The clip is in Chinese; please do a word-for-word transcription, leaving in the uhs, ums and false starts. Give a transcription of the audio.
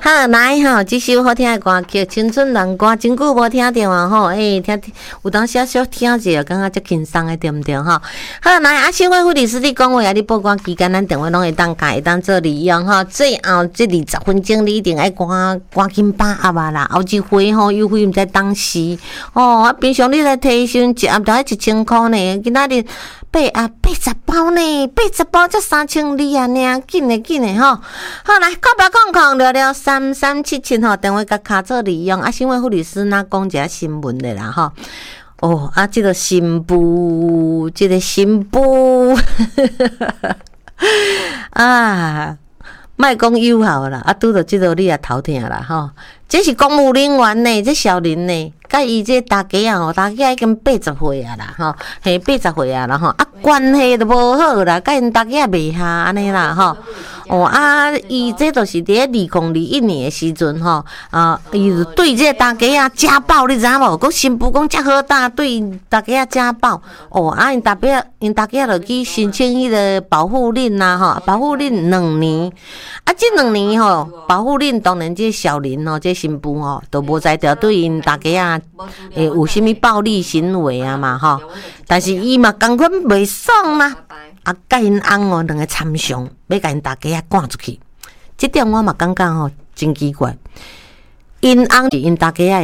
好，来吼，这首好听的歌曲《青春人歌》，真久无听到啊吼，诶、欸，听有当时小听者，感觉足轻松的，对毋对吼？好，来啊，新会护理师你讲话啊，你报歌期间，咱电话拢会当开，会当做利用吼。最后这二十分钟，你一定爱赶赶紧把握啊啦！后一回吼，优惠毋知当时哦，啊，平常你来提升一盒才一千箍呢，今仔日八啊八十包呢，八十包才三千二啊呢，紧的紧的吼。好，来告白空空聊聊三三七七吼，电话甲卡做利用啊，新闻护理师那讲一下新闻的啦吼。哦啊，这个新妇，这个新妇，啊，莫讲友好啦，啊，拄着这个你也头疼啦吼。这是公务人员呢，这小林呢，甲伊这大家啊吼，大家已经八十岁啊啦吼，嘿八十岁啊啦吼，啊关系都无好啦，甲因大家袂下安尼啦吼。哦啊，伊这都是伫咧二零二一年的时阵吼，啊，伊就对这大家啊家暴，你知影无？佮新妇讲遮好大，对大家家暴。哦啊，因大家因大家就去申请迄个保护令啦吼，保护令两年。啊，这两年吼，保护令当然这小林吼，这新妇吼都无在条对因大家啊，诶有啥物暴力行为啊嘛吼。但是伊嘛共款袂爽嘛。啊，甲因翁哦，两个参详，要甲因大家啊赶出去。这点我嘛感觉吼真奇怪。因翁是因大家